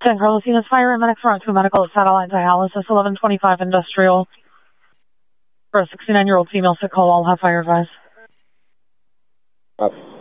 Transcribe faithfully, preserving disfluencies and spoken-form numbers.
San Carlos Units Fire and Medic front to medical at satellite dialysis, eleven twenty-five industrial. For a sixty-nine-year-old female sick call, all have fire advice. Okay.